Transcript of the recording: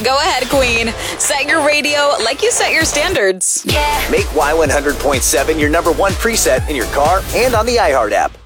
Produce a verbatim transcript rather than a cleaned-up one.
Go ahead, Queen. Set your radio like you set your standards. Yeah. Make Y one hundred point seven your number one preset in your car and on the iHeart app.